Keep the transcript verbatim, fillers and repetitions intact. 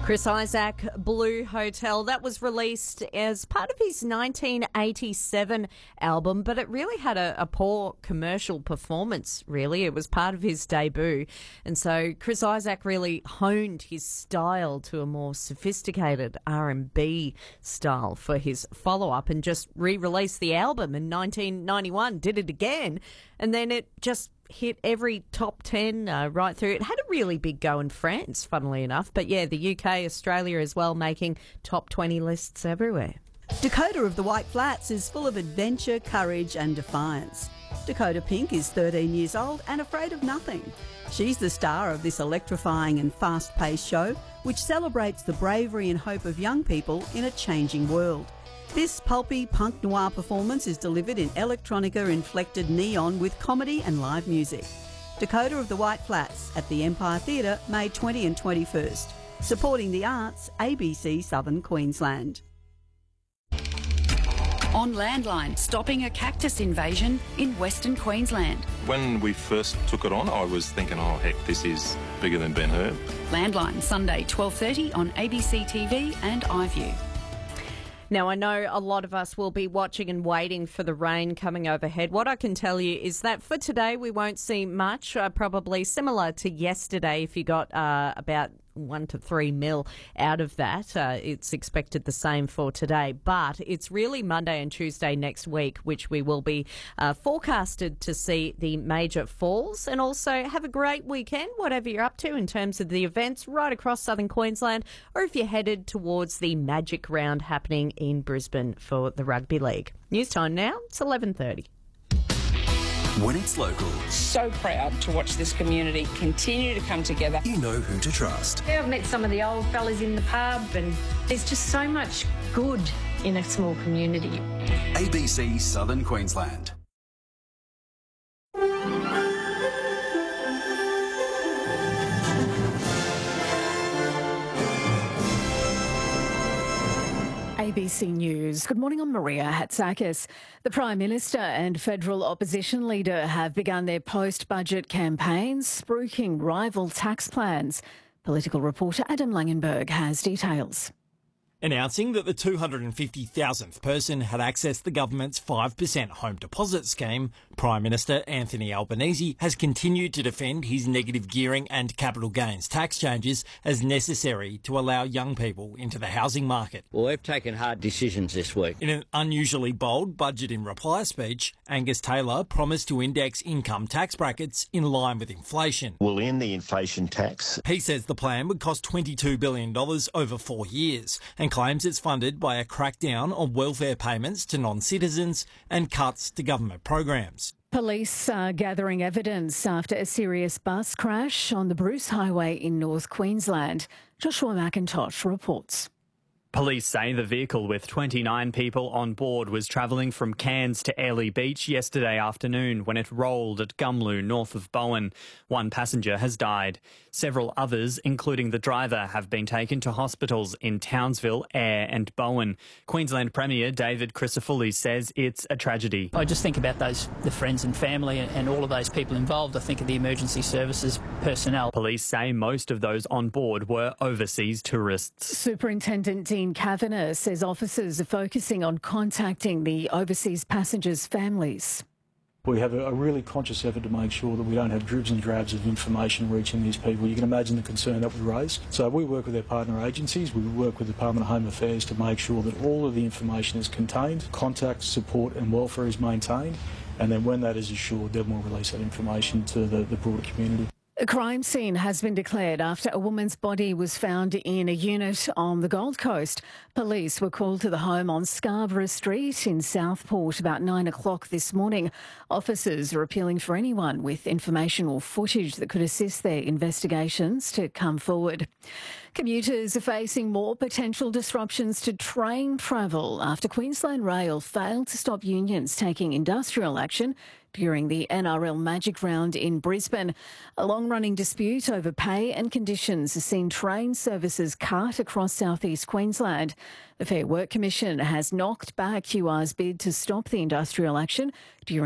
Chris Isaak, Blue Hotel. That was released as part of his nineteen eighty-seven album, but it really had a, a poor commercial performance, really. It was part of his debut. And so Chris Isaak really honed his style to a more sophisticated R and B style for his follow-up and just re-released the album in nineteen ninety-one, did it again, and then it just hit every top ten uh, right through. It had a really big go in France, funnily enough. But yeah, the U K, Australia as well, making top twenty lists everywhere. Dakota of the White Flats is full of adventure, courage and defiance. Dakota Pink is thirteen years old and afraid of nothing. She's the star of this electrifying and fast-paced show, which celebrates the bravery and hope of young people in a changing world. This pulpy punk noir performance is delivered in electronica-inflected neon with comedy and live music. Dakota of the White Flats at the Empire Theatre, May twentieth and twenty-first. Supporting the arts, A B C Southern Queensland. On Landline, stopping a cactus invasion in Western Queensland. When we first took it on, I was thinking, oh heck, this is bigger than Ben-Hur. Landline, Sunday, twelve thirty on A B C T V and iView. Now, I know a lot of us will be watching and waiting for the rain coming overhead. What I can tell you is that for today, we won't see much, uh, probably similar to yesterday if you got uh, about one to three mil out of that. Uh, it's expected the same for today, but it's really Monday and Tuesday next week, which we will be uh, forecasted to see the major falls. And also have a great weekend, whatever you're up to in terms of the events right across southern Queensland, or if you're headed towards the Magic Round happening in Brisbane for the Rugby League. News time now, it's eleven thirty. When it's local, So proud to watch this community continue to come together. you know who to trust. Yeah, I've met some of the old fellas in the pub, and there's just so much good in a small community. A B C Southern Queensland. A B C News. Good morning, I'm Maria Hatzakis. The Prime Minister and federal opposition leader have begun their post-budget campaigns, spruiking rival tax plans. Political reporter Adam Langenberg has details. Announcing that the two hundred fifty thousandth person had accessed the government's five percent home deposit scheme, Prime Minister Anthony Albanese has continued to defend his negative gearing and capital gains tax changes as necessary to allow young people into the housing market. Well, we've taken hard decisions this week. In an unusually bold budget in reply speech, Angus Taylor promised to index income tax brackets in line with inflation. We'll end the inflation tax. He says the plan would cost twenty-two billion dollars over four years and claims it's funded by a crackdown on welfare payments to non-citizens and cuts to government programs. Police are gathering evidence after a serious bus crash on the Bruce Highway in North Queensland. Joshua McIntosh reports. Police say the vehicle with twenty-nine people on board was travelling from Cairns to Airlie Beach yesterday afternoon when it rolled at Gumloo, north of Bowen. One passenger has died. Several others, including the driver, have been taken to hospitals in Townsville, Ayr and Bowen. Queensland Premier David Crisafulli says it's a tragedy. I just think about those, the friends and family and, and all of those people involved. I think of the emergency services personnel. Police say most of those on board were overseas tourists. Superintendent Dean Kavanagh says officers are focusing on contacting the overseas passengers' families. We have a really conscious effort to make sure that we don't have dribs and drabs of information reaching these people. You can imagine the concern that we raise. So we work with our partner agencies, we work with the Department of Home Affairs to make sure that all of the information is contained, contact, support and welfare is maintained, and then when that is assured, then we'll release that information to the, the broader community. A crime scene has been declared after a woman's body was found in a unit on the Gold Coast. Police were called to the home on Scarborough Street in Southport about nine o'clock this morning. Officers are appealing for anyone with information or footage that could assist their investigations to come forward. Commuters are facing more potential disruptions to train travel after Queensland Rail failed to stop unions taking industrial action during the N R L Magic Round in Brisbane. A long-running dispute over pay and conditions has seen train services cut across southeast Queensland. The Fair Work Commission has knocked back Q R's bid to stop the industrial action during